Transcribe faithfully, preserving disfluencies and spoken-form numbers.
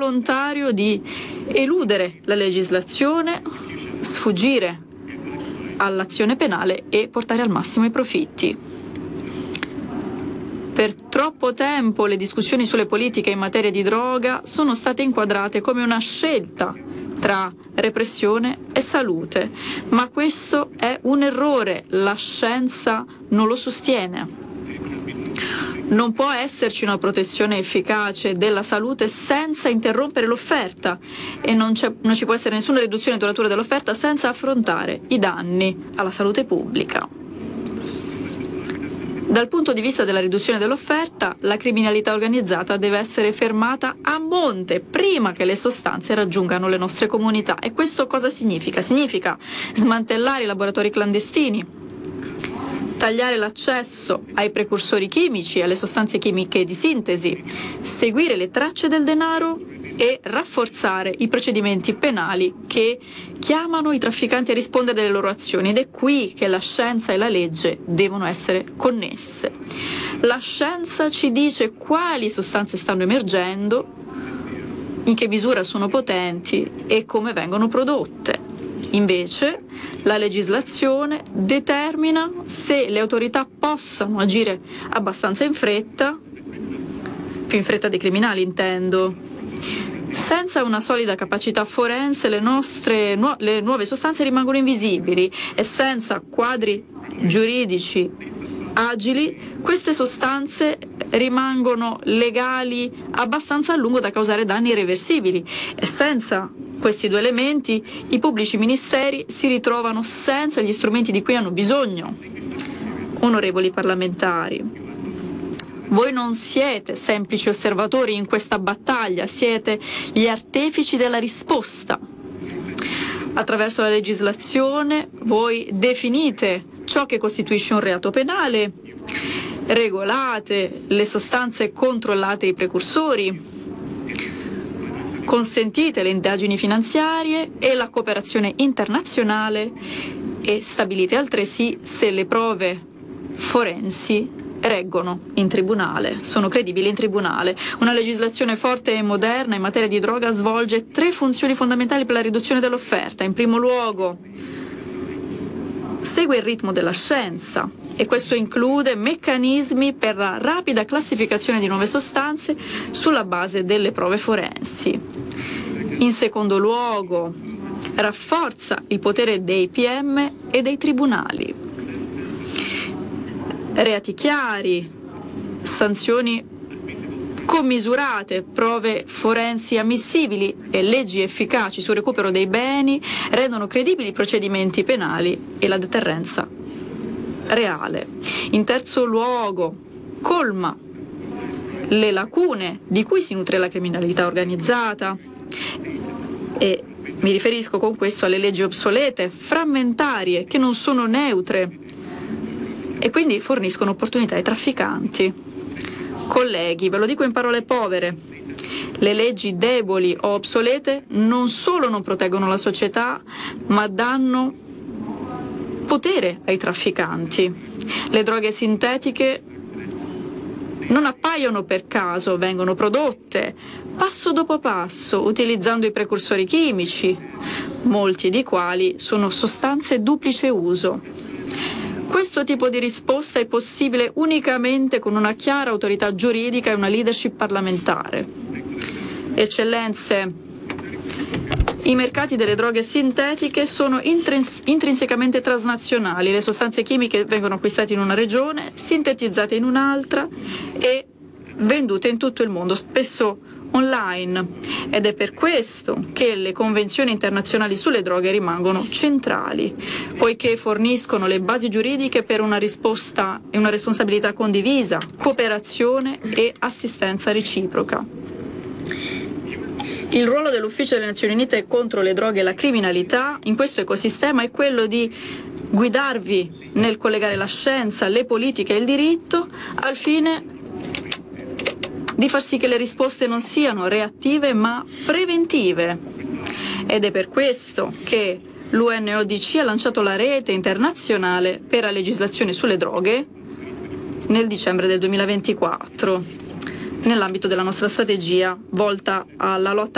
volontario di eludere la legislazione, sfuggire all'azione penale e portare al massimo i profitti. Per troppo tempo le discussioni sulle politiche in materia di droga sono state inquadrate come una scelta tra repressione e salute, ma questo è un errore, la scienza non lo sostiene. Non può esserci una protezione efficace della salute senza interrompere l'offerta e non, c'è, non ci può essere nessuna riduzione duratura dell'offerta senza affrontare i danni alla salute pubblica. Dal punto di vista della riduzione dell'offerta, la criminalità organizzata deve essere fermata a monte prima che le sostanze raggiungano le nostre comunità. E questo cosa significa? Significa smantellare i laboratori clandestini, tagliare l'accesso ai precursori chimici e alle sostanze chimiche di sintesi, seguire le tracce del denaro e rafforzare i procedimenti penali che chiamano i trafficanti a rispondere delle loro azioni. Ed è qui che la scienza e la legge devono essere connesse. La scienza ci dice quali sostanze stanno emergendo, in che misura sono potenti e come vengono prodotte. Invece, la legislazione determina se le autorità possano agire abbastanza in fretta, più in fretta dei criminali intendo. Senza una solida capacità forense le nostre nu- le nuove sostanze rimangono invisibili e senza quadri giuridici agili queste sostanze rimangono legali abbastanza a lungo da causare danni irreversibili e senza questi due elementi i pubblici ministeri si ritrovano senza gli strumenti di cui hanno bisogno. Onorevoli parlamentari, voi non siete semplici osservatori in questa battaglia, siete gli artefici della risposta. Attraverso la legislazione voi definite ciò che costituisce un reato penale, regolate le sostanze controllate e i precursori, consentite le indagini finanziarie e la cooperazione internazionale e stabilite altresì se le prove forensi reggono in tribunale, sono credibili in tribunale. Una legislazione forte e moderna in materia di droga svolge tre funzioni fondamentali per la riduzione dell'offerta. In primo luogo, segue il ritmo della scienza e questo include meccanismi per la rapida classificazione di nuove sostanze sulla base delle prove forensi. In secondo luogo, rafforza il potere dei P M e dei tribunali. Reati chiari, sanzioni commisurate, prove forensi ammissibili e leggi efficaci sul recupero dei beni rendono credibili i procedimenti penali e la deterrenza reale. In terzo luogo, colma le lacune di cui si nutre la criminalità organizzata e mi riferisco con questo alle leggi obsolete, frammentarie, che non sono neutre e quindi forniscono opportunità ai trafficanti. Colleghi, ve lo dico in parole povere, le leggi deboli o obsolete non solo non proteggono la società, ma danno potere ai trafficanti. Le droghe sintetiche non appaiono per caso, vengono prodotte passo dopo passo utilizzando i precursori chimici, molti di quali sono sostanze duplice uso. Questo tipo di risposta è possibile unicamente con una chiara autorità giuridica e una leadership parlamentare. Eccellenze, i mercati delle droghe sintetiche sono intrins- intrinsecamente transnazionali. Le sostanze chimiche vengono acquistate in una regione, sintetizzate in un'altra e vendute in tutto il mondo, spesso online, ed è per questo che le convenzioni internazionali sulle droghe rimangono centrali, poiché forniscono le basi giuridiche per una risposta e una responsabilità condivisa, cooperazione e assistenza reciproca. Il ruolo dell'Ufficio delle Nazioni Unite contro le droghe e la criminalità in questo ecosistema è quello di guidarvi nel collegare la scienza, le politiche e il diritto al fine di far sì che le risposte non siano reattive ma preventive. Ed è per questo che l'U N O D C ha lanciato la rete internazionale per la legislazione sulle droghe nel dicembre del duemilaventiquattro, nell'ambito della nostra strategia volta alla lotta